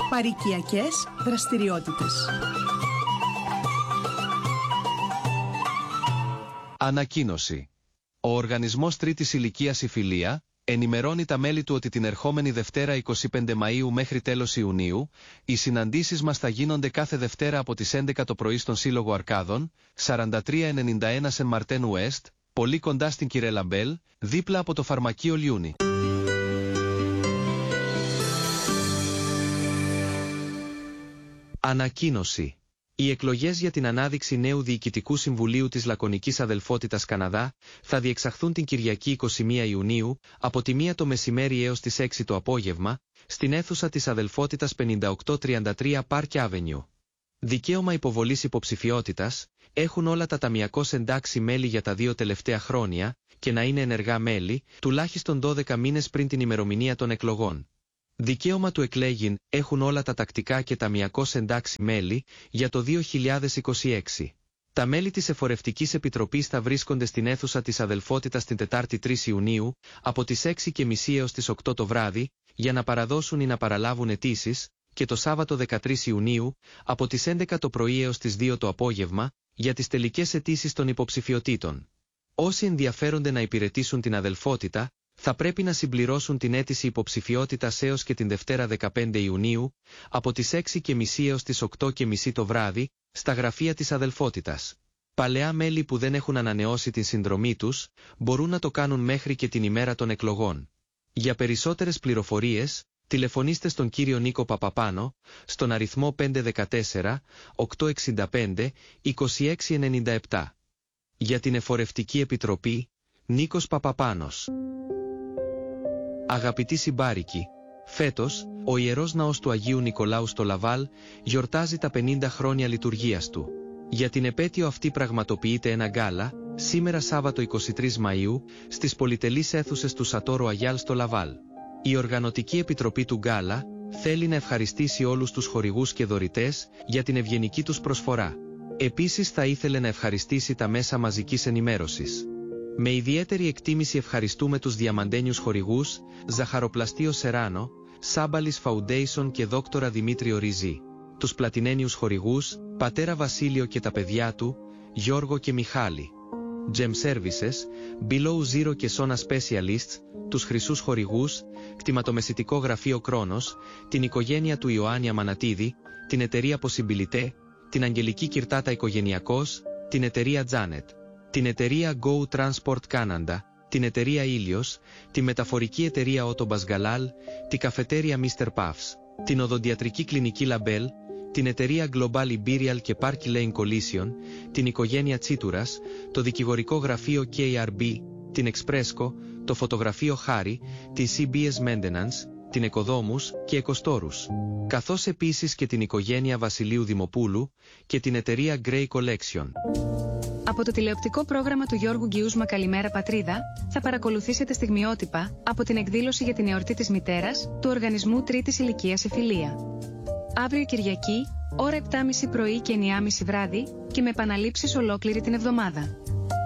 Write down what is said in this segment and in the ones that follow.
Παροικιακές δραστηριότητες. Ανακοίνωση. Ο Οργανισμός Τρίτης Ηλικίας Η Φιλία ενημερώνει τα μέλη του ότι την ερχόμενη Δευτέρα 25 Μαΐου μέχρι τέλος Ιουνίου, οι συναντήσεις μας θα γίνονται κάθε Δευτέρα από τις 11 το πρωί στον Σύλλογο Αρκάδων, 4391 Σεν Μαρτέν Ουέστ, πολύ κοντά στην Κυρέλα Μπέλ, δίπλα από το φαρμακείο Λιούνι. Ανακοίνωση. Οι εκλογές για την ανάδειξη νέου Διοικητικού Συμβουλίου της Λακωνικής Αδελφότητας Καναδά θα διεξαχθούν την Κυριακή 21 Ιουνίου από τη 1 το μεσημέρι έως τις 6 το απόγευμα, στην αίθουσα της Αδελφότητας 5833 Park Avenue. Δικαίωμα υποβολής υποψηφιότητας έχουν όλα τα ταμιακώς εντάξει μέλη για τα 2 τελευταία χρόνια και να είναι ενεργά μέλη, τουλάχιστον 12 μήνες πριν την ημερομηνία των εκλογών. Δικαίωμα του εκλέγειν έχουν όλα τα τακτικά και ταμιακώς εντάξει μέλη για το 2026. Τα μέλη της Εφορευτικής Επιτροπής θα βρίσκονται στην αίθουσα της Αδελφότητας την Τετάρτη 3 Ιουνίου από τις 6:30 έως τις 8 το βράδυ για να παραδώσουν ή να παραλάβουν αιτήσεις και το Σάββατο 13 Ιουνίου από τις 11 το πρωί έως τις 2 το απόγευμα για τις τελικές αιτήσεις των υποψηφιωτήτων. Όσοι ενδιαφέρονται να υπηρετήσουν την αδελφότητα θα πρέπει να συμπληρώσουν την αίτηση υποψηφιότητας έως και την Δευτέρα 15 Ιουνίου, από τις 6:30 έως τις 8:30 το βράδυ, στα γραφεία της αδελφότητας. Παλαιά μέλη που δεν έχουν ανανεώσει την συνδρομή τους, μπορούν να το κάνουν μέχρι και την ημέρα των εκλογών. Για περισσότερες πληροφορίες, τηλεφωνήστε στον κύριο Νίκο Παπαπάνο, στον αριθμό 514 865 2697. Για την Εφορευτική Επιτροπή, Νίκος Παπαπάνος. Αγαπητοί συμπάρικοι, φέτος, ο Ιερός Ναός του Αγίου Νικολάου στο Λαβάλ γιορτάζει τα 50 χρόνια λειτουργίας του. Για την επέτειο αυτή πραγματοποιείται ένα γκάλα, σήμερα Σάββατο 23 Μαΐου, στις πολυτελείς αίθουσες του Σατόρο Αγιάλ στο Λαβάλ. Η Οργανωτική Επιτροπή του γκάλα θέλει να ευχαριστήσει όλους τους χορηγούς και δωρητές για την ευγενική τους προσφορά. Επίσης θα ήθελε να ευχαριστήσει τα μέσα μαζικής ενημέρωσης. Με ιδιαίτερη εκτίμηση ευχαριστούμε τους διαμαντένιους χορηγούς, Ζαχαροπλαστείο Σεράνο, Σάμπαλης Foundation και Δόκτορα Δημήτριο Ριζή. Τους πλατινένιους χορηγούς, Πατέρα Βασίλειο και τα παιδιά του, Γιώργο και Μιχάλη. Gem Services, Below Zero και Sona Specialists, τους χρυσούς χορηγούς, κτηματομεσητικό γραφείο Κρόνος, την οικογένεια του Ιωάννη Αμανατίδη, την εταιρεία Possibilité, την Αγγελική Κυρτάτα Οικογενειακός, την εταιρεία Janet. Την εταιρεία Go Transport Canada, την εταιρεία Ήλιος, τη μεταφορική εταιρεία Autobus Galal, τη καφετέρια Mr. Puffs, την οδοντιατρική κλινική Label, την εταιρεία Global Imperial και Parky Lane Collision, την οικογένεια Τσίτουρας, το δικηγορικό γραφείο KRB, την Expresco, το φωτογραφείο Harry, τη CBS Maintenance, την Εκοδόμους και Εκοστόρους, καθώς επίσης και την οικογένεια Βασιλείου Δημοπούλου και την εταιρεία Grey Collection. Από το τηλεοπτικό πρόγραμμα του Γιώργου Γκιούσμα Καλημέρα Πατρίδα, θα παρακολουθήσετε στιγμιότυπα από την εκδήλωση για την εορτή της μητέρας του Οργανισμού Τρίτης Ηλικίας Η Φιλία. Αύριο Κυριακή, ώρα 7:30 πρωί και 9:30 βράδυ και με επαναλήψεις ολόκληρη την εβδομάδα.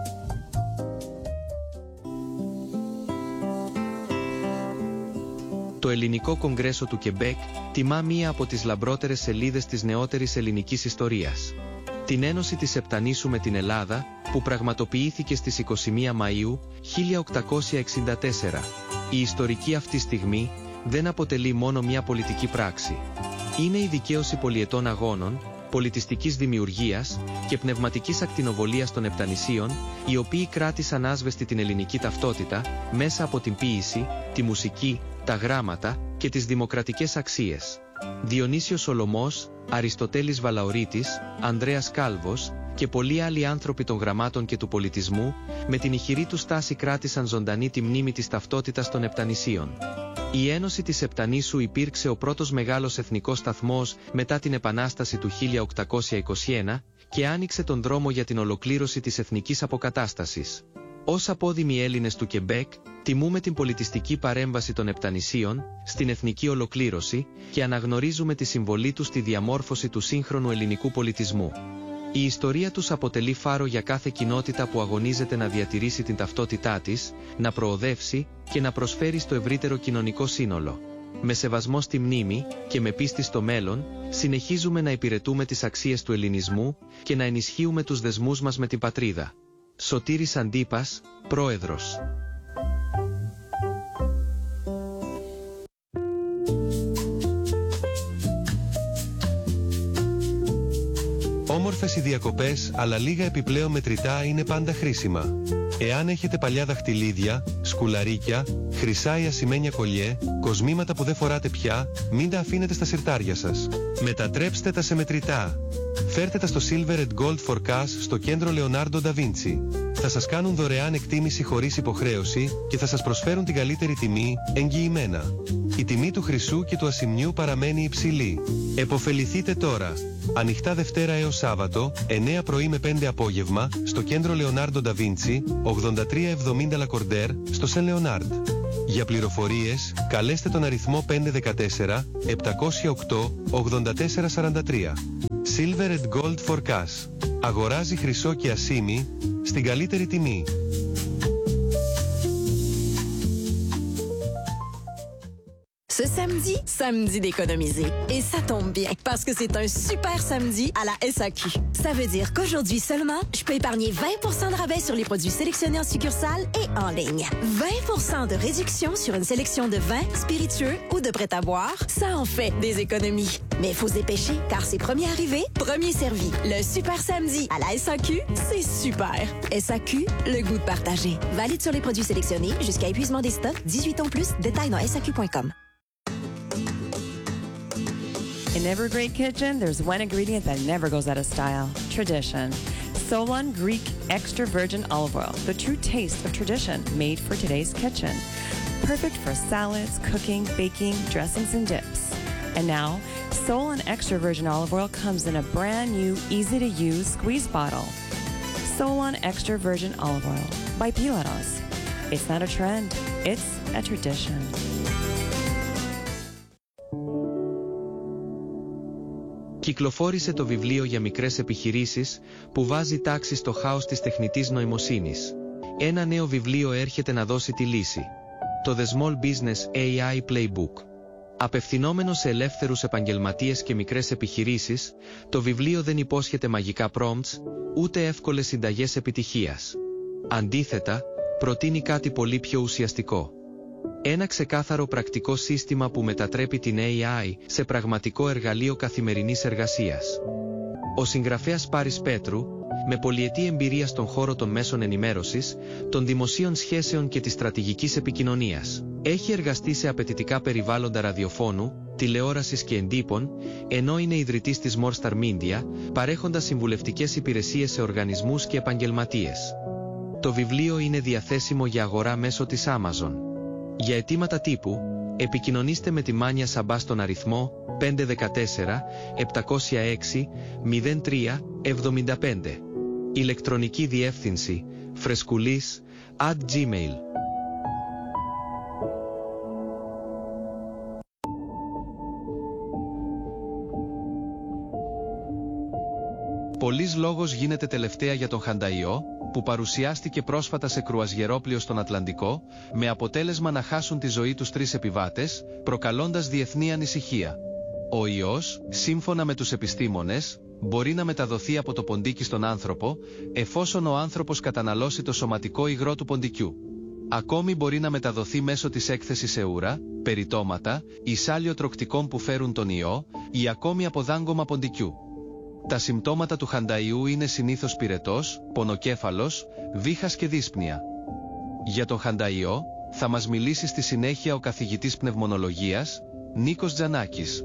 Το Ελληνικό Κογκρέσο του Κεμπέκ τιμά μία από τις λαμπρότερες σελίδες της νεότερης ελληνικής ιστορίας. Την Ένωση της Επτανήσου με την Ελλάδα, που πραγματοποιήθηκε στις 21 Μαΐου 1864. Η ιστορική αυτή στιγμή δεν αποτελεί μόνο μια πολιτική πράξη. Είναι η δικαίωση πολυετών αγώνων, πολιτιστικής δημιουργίας και πνευματικής ακτινοβολίας των Επτανησίων, οι οποίοι κράτησαν άσβεστη την ελληνική ταυτότητα μέσα από την ποίηση, τη μουσική, τα γράμματα και τις δημοκρατικές αξίες. Διονύσιος Σολωμός, Αριστοτέλης Βαλαωρίτης, Ανδρέας Κάλβος και πολλοί άλλοι άνθρωποι των γραμμάτων και του πολιτισμού, με την ηχηρή του στάση κράτησαν ζωντανή τη μνήμη της ταυτότητας των Επτανησίων. Η Ένωση της Επτανήσου υπήρξε ο πρώτος μεγάλος εθνικός σταθμός μετά την Επανάσταση του 1821 και άνοιξε τον δρόμο για την ολοκλήρωση της εθνικής αποκατάστασης. Ως απόδημοι Έλληνες του Κεμπέκ, τιμούμε την πολιτιστική παρέμβαση των Επτανησίων στην εθνική ολοκλήρωση και αναγνωρίζουμε τη συμβολή τους στη διαμόρφωση του σύγχρονου ελληνικού πολιτισμού. Η ιστορία τους αποτελεί φάρο για κάθε κοινότητα που αγωνίζεται να διατηρήσει την ταυτότητά της, να προοδεύσει και να προσφέρει στο ευρύτερο κοινωνικό σύνολο. με σεβασμό στη μνήμη και με πίστη στο μέλλον, συνεχίζουμε να υπηρετούμε τις αξίες του ελληνισμού και να ενισχύουμε τους δεσμούς μας με την πατρίδα. Σωτήρης Αντίπας, Πρόεδρος. Όμορφες οι διακοπές, αλλά λίγα επιπλέον μετρητά είναι πάντα χρήσιμα. Εάν έχετε παλιά δαχτυλίδια, σκουλαρίκια, χρυσά ή ασημένια κολιέ, κοσμήματα που δεν φοράτε πια, μην τα αφήνετε στα συρτάρια σας. Μετατρέψτε τα σε μετρητά. Φέρτε τα στο Silver and Gold for Cash στο κέντρο Leonardo da Vinci. Θα σας κάνουν δωρεάν εκτίμηση χωρίς υποχρέωση και θα σας προσφέρουν την καλύτερη τιμή, εγγυημένα. Η τιμή του χρυσού και του ασημνιού παραμένει υψηλή. Εποφεληθείτε τώρα. Ανοιχτά Δευτέρα έως Σάββατο, 9 πρωί με 5 απόγευμα, στο κέντρο Leonardo da Vinci, 8370 Lacordaire, στο Saint Leonard. Για πληροφορίες, καλέστε τον αριθμό 514 708 8443. Silver and Gold for Cash. Αγοράζει χρυσό και ασήμι στην καλύτερη τιμή. Ce samedi, samedi d'économiser. Et ça tombe bien, parce que c'est un super samedi à la SAQ. Ça veut dire qu'aujourd'hui seulement, je peux épargner 20% de rabais sur les produits sélectionnés en succursale et en ligne. 20% de réduction sur une sélection de vins, spiritueux ou de prêt-à-boire. Ça en fait des économies. Mais il faut se dépêcher, car c'est premier arrivé, premier servi. Le super samedi à la SAQ, c'est super. SAQ, le goût de partager. Valide sur les produits sélectionnés jusqu'à épuisement des stocks, 18 ans plus, détails dans SAQ.com. In every great kitchen, there's one ingredient that never goes out of style: tradition. Solon Greek extra virgin olive oil, the true taste of tradition, made for today's kitchen. Perfect for salads, cooking, baking, dressings, and dips. And now, Solon extra virgin olive oil comes in a brand new, easy-to-use squeeze bottle. Solon extra virgin olive oil by Pilatos. It's not a trend, it's a tradition. Κυκλοφόρησε το βιβλίο για μικρές επιχειρήσεις που βάζει τάξη στο χάος της τεχνητής νοημοσύνης. Ένα νέο βιβλίο έρχεται να δώσει τη λύση. Το The Small Business AI Playbook. Απευθυνόμενο σε ελεύθερους επαγγελματίες και μικρές επιχειρήσεις, το βιβλίο δεν υπόσχεται μαγικά prompts, ούτε εύκολες συνταγές επιτυχίας. Αντίθετα, προτείνει κάτι πολύ πιο ουσιαστικό. Ένα ξεκάθαρο πρακτικό σύστημα που μετατρέπει την AI σε πραγματικό εργαλείο καθημερινής εργασίας. Ο συγγραφέας Πάρης Πέτρου, με πολυετή εμπειρία στον χώρο των μέσων ενημέρωσης, των δημοσίων σχέσεων και της στρατηγικής επικοινωνίας, έχει εργαστεί σε απαιτητικά περιβάλλοντα ραδιοφώνου, τηλεόρασης και εντύπων, ενώ είναι ιδρυτής της Morstar Media, παρέχοντας συμβουλευτικές υπηρεσίες σε οργανισμούς και επαγγελματίες. Το βιβλίο είναι διαθέσιμο για αγορά μέσω της Amazon. Για αιτήματα τύπου, επικοινωνήστε με τη Μάνια Σαμπά στον αριθμό 514 706 03 75. Ηλεκτρονική διεύθυνση freskulis@gmail. Πολύς λόγος γίνεται τελευταία για τον Χανταϊό, που παρουσιάστηκε πρόσφατα σε κρουαζιερόπλοιο στον Ατλαντικό, με αποτέλεσμα να χάσουν τη ζωή τους 3 επιβάτες, προκαλώντας διεθνή ανησυχία. Ο ιός, σύμφωνα με τους επιστήμονες, μπορεί να μεταδοθεί από το ποντίκι στον άνθρωπο, εφόσον ο άνθρωπος καταναλώσει το σωματικό υγρό του ποντικιού. Ακόμη μπορεί να μεταδοθεί μέσω της έκθεσης σε ούρα, περιτώματα, εισάλιο τροκτικών που φέρουν τον ιό, ή ακόμη από δάγκωμα ποντικιού. Τα συμπτώματα του Χανταϊού είναι συνήθως πυρετός, πονοκέφαλος, βήχας και δύσπνοια. Για τον Χανταϊό θα μας μιλήσει στη συνέχεια ο καθηγητής πνευμονολογίας, Νίκος Τζανάκης.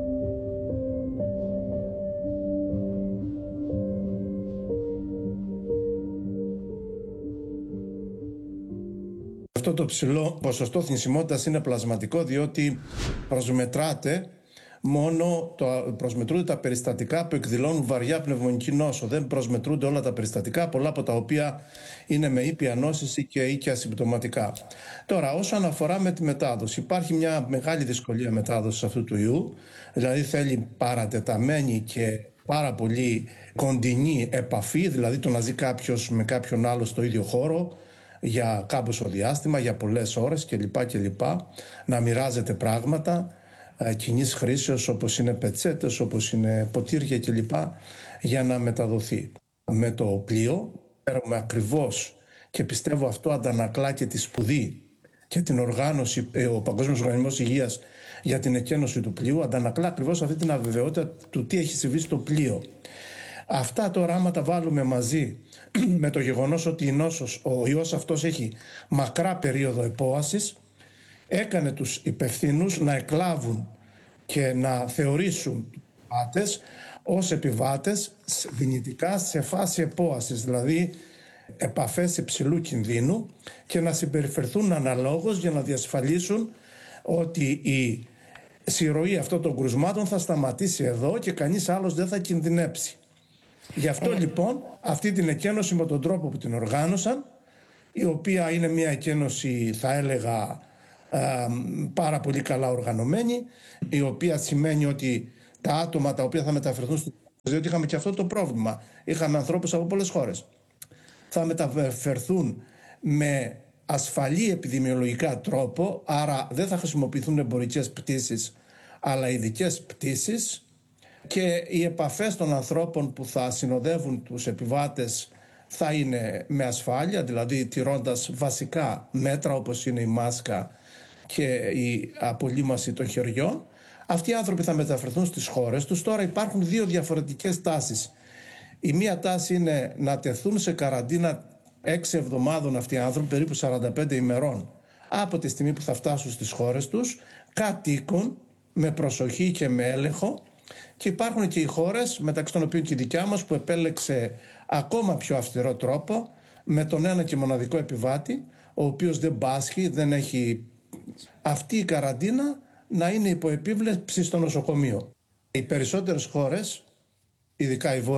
Αυτό το ψηλό ποσοστό θνησιμότητας είναι πλασματικό, διότι προσμετρούνται τα περιστατικά που εκδηλώνουν βαριά πνευμονική νόσο. Δεν προσμετρούνται όλα τα περιστατικά, πολλά από τα οποία είναι με ήπια νόσηση και ή και ασυμπτωματικά. Τώρα, όσον αφορά με τη μετάδοση, υπάρχει μια μεγάλη δυσκολία μετάδοσης αυτού του ιού, δηλαδή θέλει παρατεταμένη και πάρα πολύ κοντινή επαφή, δηλαδή το να ζει κάποιος με κάποιον άλλο στο ίδιο χώρο, για κάμποσο διάστημα, για πολλές ώρες κλπ. Να μοιράζεται πράγματα κοινής χρήσεως, όπως είναι πετσέτες, όπως είναι ποτήρια κλπ, για να μεταδοθεί. Με το πλοίο παίρνουμε ακριβώς, και πιστεύω αυτό αντανακλά και τη σπουδή και την οργάνωση, ο Παγκόσμιος Οργανισμός Υγείας για την εκένωση του πλοίου, αντανακλά ακριβώς αυτή την αβεβαιότητα του τι έχει συμβεί στο πλοίο. Αυτά τώρα, άμα τα βάλουμε μαζί με το γεγονός ότι ο ιός αυτός έχει μακρά περίοδο επόασης, έκανε τους υπευθύνους να εκλάβουν και να θεωρήσουν τους επιβάτες ως επιβάτες δυνητικά σε φάση επόασης, δηλαδή επαφές υψηλού κινδύνου, και να συμπεριφερθούν αναλόγως για να διασφαλίσουν ότι η συρροή αυτών των κρουσμάτων θα σταματήσει εδώ και κανείς άλλος δεν θα κινδυνέψει. Γι' αυτό λοιπόν αυτή την εκένωση με τον τρόπο που την οργάνωσαν, η οποία είναι μια εκένωση, θα έλεγα, πάρα πολύ καλά οργανωμένη, η οποία σημαίνει ότι τα άτομα τα οποία θα μεταφερθούν, διότι είχαμε και αυτό το πρόβλημα, είχαμε ανθρώπους από πολλές χώρες, θα μεταφερθούν με ασφαλή επιδημιολογικά τρόπο, άρα δεν θα χρησιμοποιηθούν εμπορικές πτήσεις αλλά ειδικές πτήσεις, και οι επαφές των ανθρώπων που θα συνοδεύουν τους επιβάτες θα είναι με ασφάλεια, δηλαδή τηρώντας βασικά μέτρα όπως είναι η μάσκα και η απολύμαση των χεριών. Αυτοί οι άνθρωποι θα μεταφερθούν στις χώρες τους. Τώρα υπάρχουν δύο διαφορετικές τάσεις. Η μία τάση είναι να τεθούν σε καραντίνα 6 εβδομάδων αυτοί οι άνθρωποι, περίπου 45 ημερών, από τη στιγμή που θα φτάσουν στις χώρες τους, κατοίκουν με προσοχή και με έλεγχο. Και υπάρχουν και οι χώρες, μεταξύ των οποίων και η δικιά μας, που επέλεξε ακόμα πιο αυστηρό τρόπο, με τον ένα και μοναδικό επιβάτη, ο οποίος δεν πάσχει, δεν έχει αυτή η καραντίνα να είναι υπό επίβλεψη στο νοσοκομείο. Οι περισσότερες χώρες, ειδικά οι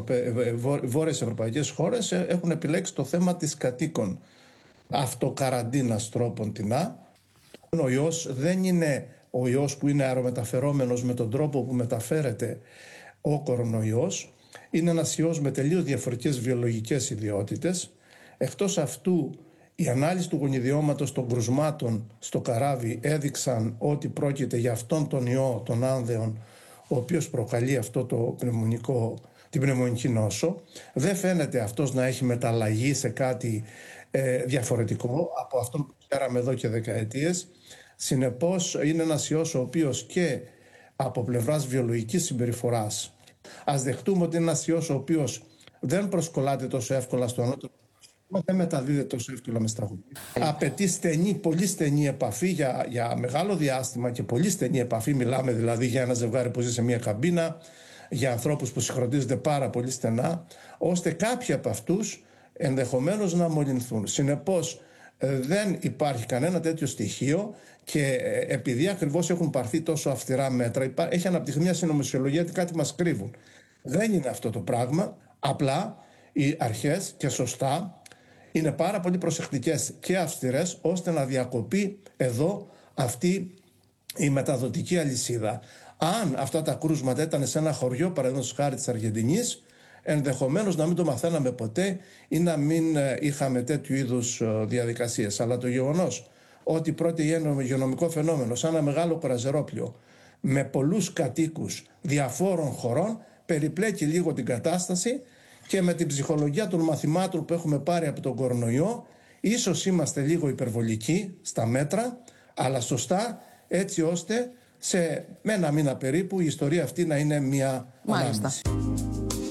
βόρειες ευρωπαϊκές χώρες, έχουν επιλέξει το θέμα της κατοίκων αυτοκαραντίνας τρόπον τεινά. Ο ιός δεν είναι ο ιός που είναι αερομεταφερόμενος με τον τρόπο που μεταφέρεται ο κορονοϊός. Είναι ένας ιός με τελείως διαφορετικές βιολογικές ιδιότητες. Εκτός αυτού, η ανάλυση του γονιδιώματος των κρουσμάτων στο καράβι έδειξαν ότι πρόκειται για αυτόν τον ιό των άνδεων, ο οποίος προκαλεί αυτό την πνευμονική νόσο. Δεν φαίνεται αυτός να έχει μεταλλαγεί σε κάτι διαφορετικό από αυτό που ξέραμε εδώ και δεκαετίες. Συνεπώς είναι ένας ιός ο οποίος και από πλευράς βιολογικής συμπεριφοράς, ας δεχτούμε ότι είναι ένας ιός ο οποίος δεν προσκολάται τόσο εύκολα στο ανώτερο, δεν μεταδίδεται τόσο εύκολα με στραγωγή. Απαιτεί πολύ στενή επαφή για μεγάλο διάστημα, και πολύ στενή επαφή, μιλάμε δηλαδή για ένα ζευγάρι που ζει σε μια καμπίνα, για ανθρώπους που συγχρονίζονται πάρα πολύ στενά, ώστε κάποιοι από αυτούς ενδεχομένως να μολυνθούν. Συνεπώς δεν υπάρχει κανένα τέτοιο στοιχείο, και επειδή ακριβώς έχουν πάρθει τόσο αυστηρά μέτρα, έχει αναπτυχθεί μια συνωμοσιολογία ότι κάτι μας κρύβουν. Δεν είναι αυτό το πράγμα, απλά οι αρχές, και σωστά, είναι πάρα πολύ προσεκτικές και αυστηρές, ώστε να διακοπεί εδώ αυτή η μεταδοτική αλυσίδα. Αν αυτά τα κρούσματα ήταν σε ένα χωριό, παραδείγματος χάρη της Αργεντινής, ενδεχομένως να μην το μαθαίναμε ποτέ ή να μην είχαμε τέτοιου είδους διαδικασίες. Αλλά το γεγονός ότι πρόκειται για ένα υγειονομικό φαινόμενο, σαν ένα μεγάλο κρουαζερόπλοιο με πολλούς κατοίκους διαφόρων χωρών, περιπλέκει λίγο την κατάσταση, και με την ψυχολογία των μαθημάτων που έχουμε πάρει από τον κορονοϊό, ίσως είμαστε λίγο υπερβολικοί στα μέτρα, αλλά σωστά, έτσι ώστε με ένα μήνα περίπου η ιστορία αυτή να είναι μια ανάμνηση.